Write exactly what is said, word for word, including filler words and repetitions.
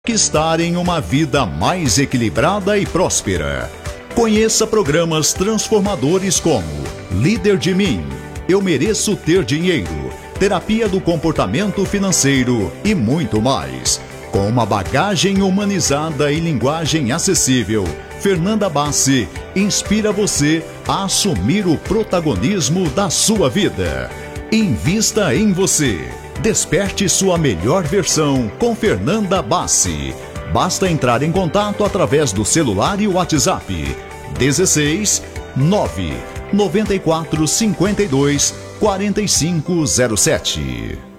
Conquistar em uma vida mais equilibrada e próspera. Conheça programas transformadores como Líder de Mim, Eu Mereço Ter Dinheiro, Terapia do Comportamento Financeiro e muito mais. Com uma bagagem humanizada e linguagem acessível, Fernanda Bassi inspira você a assumir o protagonismo da sua vida. Invista em você. Desperte sua melhor versão com Fernanda Bassi. Basta entrar em contato através do celular e WhatsApp dezesseis nove noventa e quatro cinquenta e dois quarenta e cinco zero sete.